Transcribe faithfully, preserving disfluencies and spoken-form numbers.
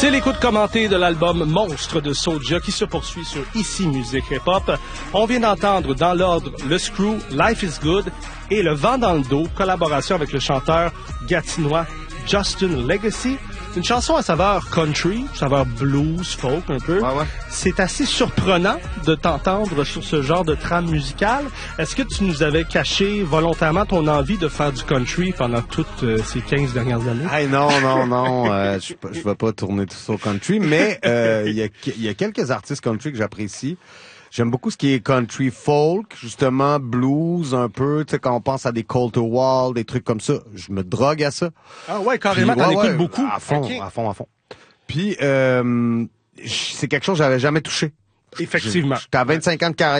C'est l'écoute commentée de l'album Monstre de Soulja qui se poursuit sur Ici Musique Hip Hop. On vient d'entendre dans l'ordre Le Screw, Life is Good et Le Vent dans le dos, collaboration avec le chanteur gatinois Justin Legacy. Une chanson à saveur country, saveur blues, folk un peu. Ouais, ouais. C'est assez surprenant de t'entendre sur ce genre de trame musicale. Est-ce que tu nous avais caché volontairement ton envie de faire du country pendant toutes euh, ces quinze dernières années? Hey, non, non, non, euh, je je vais pas tourner tout ça au country, mais euh, il y a il y a quelques artistes country que j'apprécie. J'aime beaucoup ce qui est country folk, justement, blues un peu, tu sais, quand on pense à des Colter-Wall, des trucs comme ça, je me drogue à ça. Ah ouais, carrément, Puis, t'en ouais, écoutes ouais, beaucoup. À fond, Okay. à fond, à fond. Puis, euh, c'est quelque chose que j'avais jamais touché. Effectivement. J'étais à vingt-cinq ans de carrière.